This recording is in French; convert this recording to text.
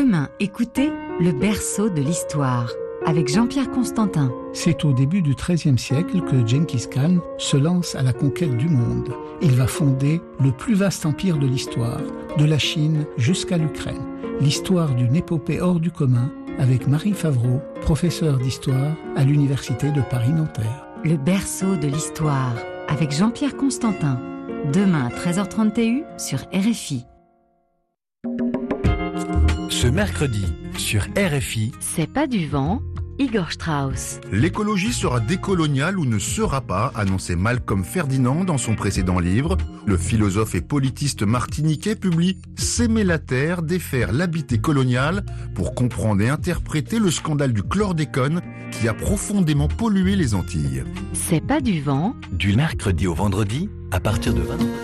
Demain, écoutez le berceau de l'histoire avec Jean-Pierre Constantin. C'est au début du XIIIe siècle que Gengis Khan se lance à la conquête du monde. Il va fonder le plus vaste empire de l'histoire, de la Chine jusqu'à l'Ukraine. L'histoire d'une épopée hors du commun avec Marie Favreau, professeure d'histoire à l'Université de Paris-Nanterre. Le berceau de l'histoire avec Jean-Pierre Constantin. Demain à 13h30 TU sur RFI. Ce mercredi, sur RFI, C'est pas du vent, Igor Strauss. L'écologie sera décoloniale ou ne sera pas, annonçait Malcolm Ferdinand dans son précédent livre. Le philosophe et politiste martiniquais publie « S'aimer la terre, défaire l'habité colonial » pour comprendre et interpréter le scandale du chlordécone qui a profondément pollué les Antilles. C'est pas du vent, du mercredi au vendredi, à partir de 20h.